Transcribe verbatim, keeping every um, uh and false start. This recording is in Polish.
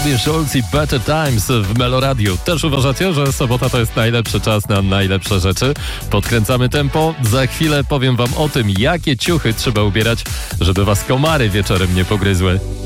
Martin Schulz i Better Times w Meloradiu. Też uważacie, że sobota to jest najlepszy czas na najlepsze rzeczy? Podkręcamy tempo. Za chwilę powiem wam o tym, jakie ciuchy trzeba ubierać, żeby was komary wieczorem nie pogryzły.